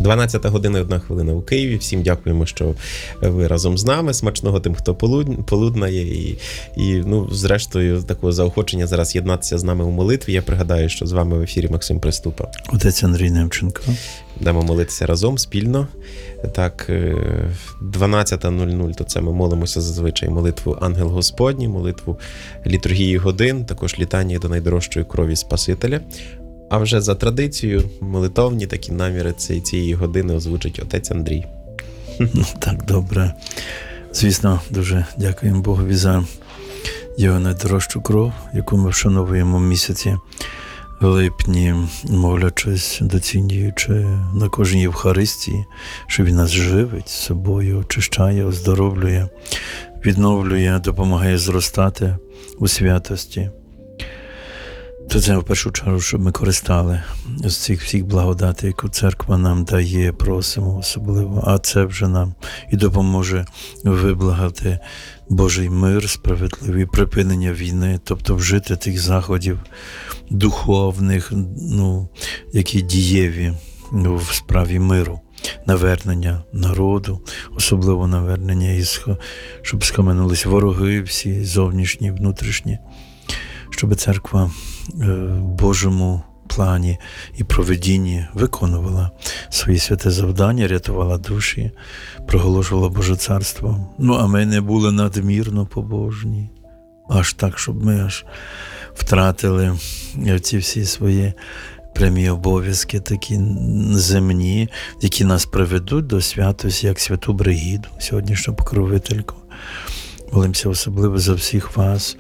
12 година 1 хвилина у Києві. Всім дякуємо, що ви разом з нами. Смачного тим, хто полуднає. І зрештою, такого заохочення зараз єднатися з нами у молитві. Я пригадаю, що з вами в ефірі Максим Приступа. Отець Андрій Немченко. Будемо молитися разом, спільно. Так, 12:00, то це ми молимося зазвичай молитву «Ангел Господній», молитву літургії годин, також літання до найдорожчої крові Спасителя. А вже за традицією молитовні такі наміри цієї години озвучить отець Андрій. Так, добре. Звісно, дуже дякуємо Богові за його найдорожчу кров, яку ми вшановуємо в місяці липні, мовлячись, доцінюючи на кожній Євхаристії, що Він нас живить собою, очищає, оздоровлює, відновлює, допомагає зростати у святості. То це в першу чергу, щоб ми користали з цих всіх благодатей, яку церква нам дає, просимо особливо, а це вже нам і допоможе виблагати Божий мир, справедливий, припинення війни, тобто вжити тих заходів духовних, які дієві в справі миру, навернення народу, особливо навернення, щоб схаменулись вороги всі, зовнішні, внутрішні, щоб церква в Божому плані і провидінні виконувала свої святе завдання, рятувала душі, проголошувала Боже царство. А ми не були надмірно побожні. Аж так, щоб ми втратили ці всі свої прямі обов'язки, такі земні, які нас приведуть до святості, як святу Бригіду, сьогоднішню покровительку. Молимося особливо за всіх вас,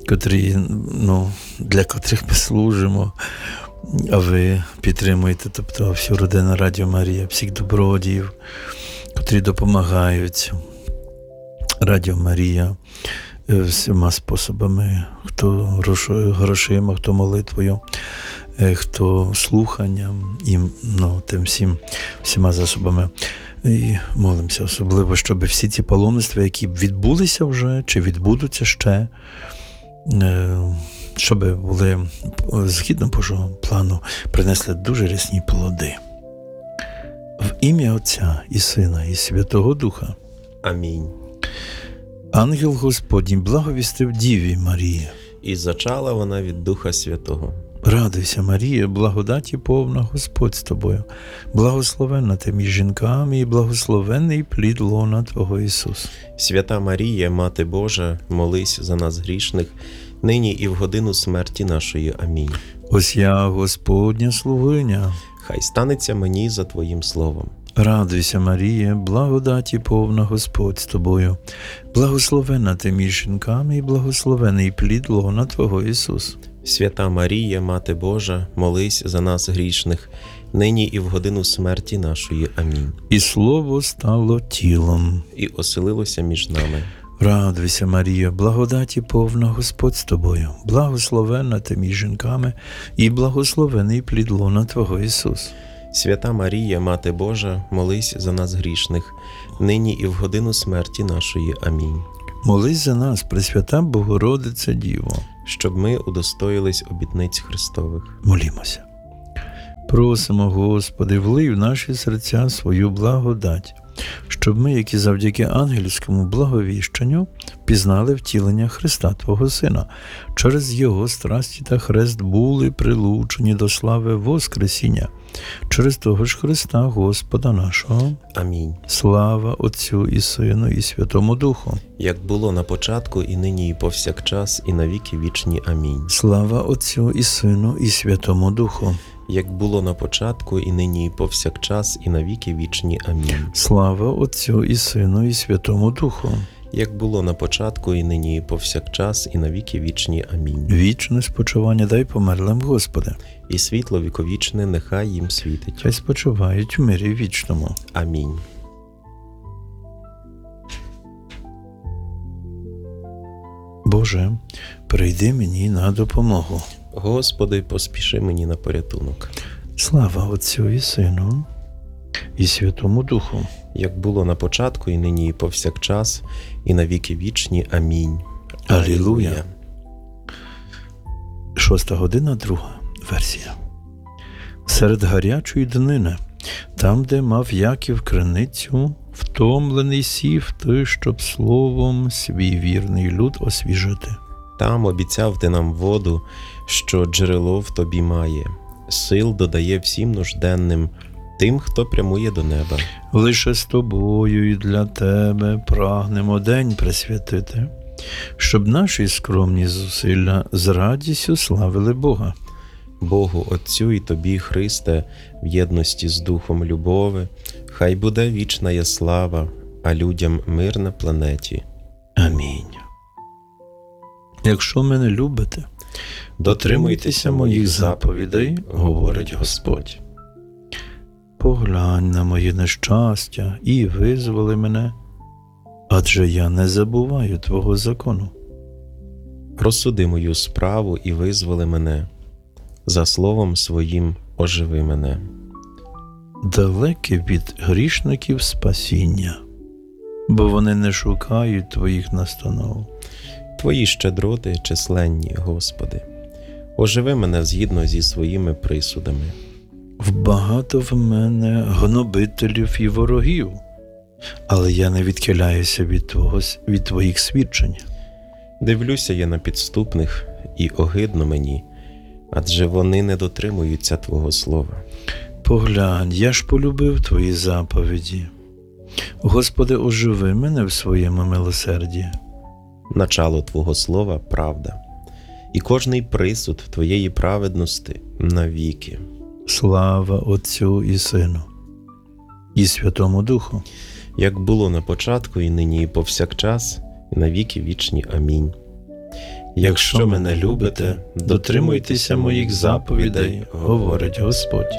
для котрих ми служимо, а ви підтримуєте, тобто всю родину Радіо Марія, всіх добродіїв, котрі допомагають Радіо Марія всіма способами, хто грошима, хто молитвою, хто слуханням і тим всіма засобами. І молимося особливо, щоб всі ці паломництва, які б відбулися вже, чи відбудуться ще, щоб були, згідно Божого плану, принесли дуже рясні плоди. В ім'я Отця і Сина, і Святого Духа. Амінь. Ангел Господній благовістив Діві Марії. І зачала вона від Духа Святого. Радуйся, Марія, благодаті повна, Господь з тобою. Благословенна ти між жінками, і благословенний плід лона Твого Ісус. Свята Марія, Мати Божа, молись за нас грішних, нині і в годину смерті нашої. Амінь. Ось я, Господня слугиня. Хай станеться мені за Твоїм словом. Радуйся, Марія, благодаті повна, Господь з тобою. Благословенна ти між жінками, і благословений плід лона Твого Ісус. Свята Марія, Мати Божа, молись за нас грішних, нині і в годину смерті нашої. Амінь. І Слово стало тілом. І оселилося між нами. Радуйся, Марія, благодаті повна, Господь з тобою. Благословенна ти між жінками, і благословений плід лона Твого Ісус. Свята Марія, Мати Божа, молись за нас грішних, нині і в годину смерті нашої. Амінь. Молись за нас, Пресвята Богородице Діво, щоб ми удостоїлись обітниць Христових. Молімося. Просимо, Господи, влий в наші серця свою благодать, щоб ми, які завдяки ангельському благовіщенню, пізнали втілення Христа, Твого Сина, через Його страсті та хрест були прилучені до слави Воскресіння, через того ж Христа Господа нашого. Амінь. Слава Отцю і Сину і Святому Духу. Як було на початку, і нині, і повсякчас, і на віки вічні. Амінь. Слава Отцю і Сину і Святому Духу. Як було на початку, і нині, і повсякчас, і на віки вічні. Амінь. Слава Отцю і Сину і Святому Духу. Як було на початку, і нині, і повсякчас, і на віки вічні. Амінь. Вічне спочивання дай померлим, Господи. І світло віковічне нехай їм світить. Хай спочивають в мирі вічному. Амінь. Боже, прийди мені на допомогу. Господи, поспіши мені на порятунок. Слава Отцю і Сину і Святому Духу. Як було на початку, і нині, і повсякчас, і на віки вічні. Амінь. Алілуя. 6 година, 2 версія. Серед гарячої днини Там, де мав Яків криницю, втомлений сів ти, щоб словом свій вірний люд освіжити. Там обіцяв ти нам воду, що джерело в тобі має, сил додає всім нужденним, тим, хто прямує до неба. Лише з тобою і для тебе прагнемо день присвятити, щоб наші скромні зусилля з радістю славили Бога. Богу Отцю і тобі, Христе, в єдності з Духом любови, хай буде вічна є слава, а людям мир на планеті. Амінь. Якщо мене любите, дотримуйтеся моїх заповідей, говорить Господь. Поглянь на моє нещастя і визволи мене, адже я не забуваю Твого закону. Розсуди мою справу і визволи мене, за словом своїм оживи мене. Далеке від грішників спасіння, бо вони не шукають Твоїх настанов. Твої щедроти численні, Господи, оживи мене згідно зі своїми присудами. Багато в мене гнобителів і ворогів, але я не відхиляюся від Твоїх свідчень. Дивлюся я на підступних, і огидно мені, адже вони не дотримуються Твого слова. Поглянь, я ж полюбив Твої заповіді. Господи, оживи мене в своєму милосерді. Начало Твого слова – правда, і кожний присуд Твоєї праведності навіки. Слава Отцю і Сину, і Святому Духу. Як було на початку, і нині, і повсякчас, і навіки вічні. Амінь. Якщо мене любите, дотримуйтеся моїх заповідей, говорить Господь.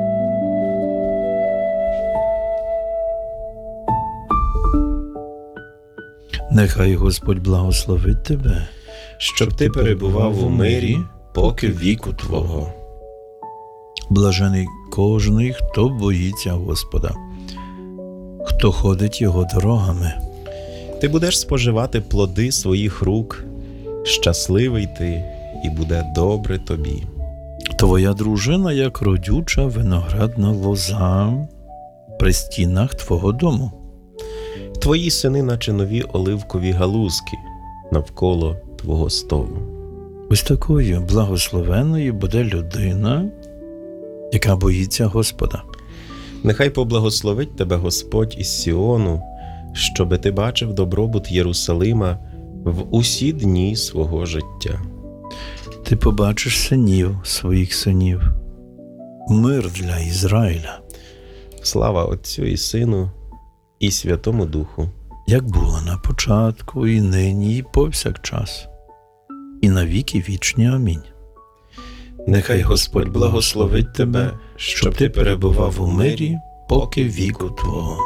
Нехай Господь благословить тебе, щоб ти перебував у мирі, поки віку Твого. Блажений кожний, хто боїться Господа, хто ходить Його дорогами. Ти будеш споживати плоди своїх рук, щасливий ти, і буде добре тобі. Твоя дружина, як родюча виноградна лоза при стінах твого дому. Твої сини, наче нові оливкові галузки навколо Твого столу. Ось такою благословенною буде людина, яка боїться Господа. Нехай поблагословить тебе Господь із Сіону, щоби ти бачив добробут Єрусалима в усі дні свого життя. Ти побачиш синів своїх синів, мир для Ізраїля. Слава Отцю і Сину, і Святому Духу. Як було на початку, і нині, і повсякчас, і навіки вічні. Амінь. Нехай Господь благословить тебе, щоб ти перебував у мирі, поки віку Твого.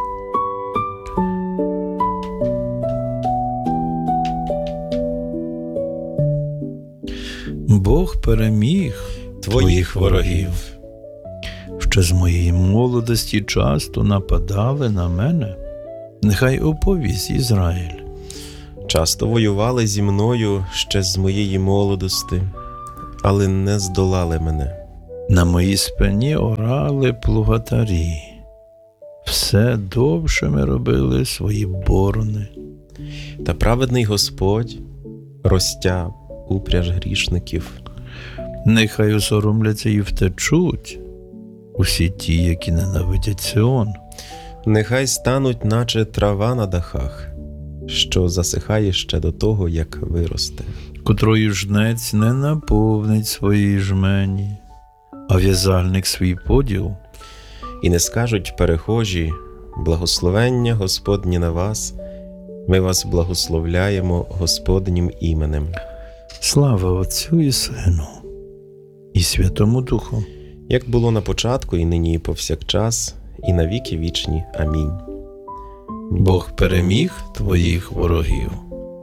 Бог переміг Твоїх ворогів. Ще з моєї молодості часто нападали на мене. Нехай оповість Ізраїль. Часто воювали зі мною ще з моєї молодости, але не здолали мене. На моїй спині орали плугатарі. Все довшими робили свої борони. Та праведний Господь розтяв упряж грішників. Нехай осоромляться і втечуть усі ті, які ненавидять Сіон. Нехай стануть, наче трава на дахах, що засихає ще до того, як виросте. Котрою жнець не наповнить свої жмені, а в'язальник свій поділ. І не скажуть перехожі: благословення Господнє на вас, ми вас благословляємо Господнім іменем. Слава Отцю і Сину, і Святому Духу. Як було на початку, і нині, і повсякчас, і навіки вічні. Амінь. Бог переміг твоїх ворогів.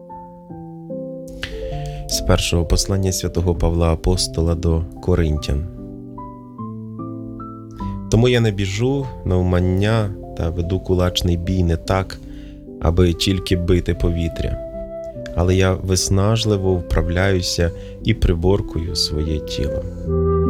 З першого послання святого Павла Апостола до Коринтян. Тому я не біжу навмання та веду кулачний бій не так, аби тільки бити повітря, але я виснажливо вправляюся і приборкую своє тіло.